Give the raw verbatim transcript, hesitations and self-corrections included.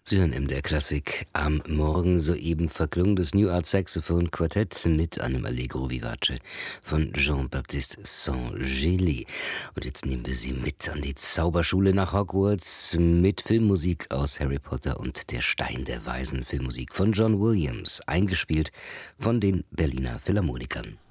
Sie hören M D R Klassik am Morgen, soeben verklungen das New Art Saxophon Quartett mit einem Allegro Vivace von Jean-Baptiste Saint-Gelais. Und jetzt nehmen wir Sie mit an die Zauberschule nach Hogwarts mit Filmmusik aus Harry Potter und der Stein der Weisen, Filmmusik von John Williams, eingespielt von den Berliner Philharmonikern.